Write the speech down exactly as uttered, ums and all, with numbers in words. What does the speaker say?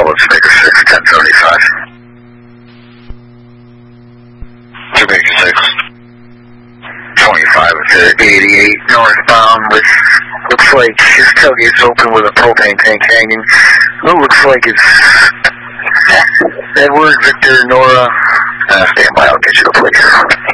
let's make a six, ten seventy-five. Two make a six. twenty-five at eighty-eight northbound with, looks like his tailgate's open with a propane tank hanging. It looks like it's Edward, Victor, Nora. Uh, stand by, I'll get you the place.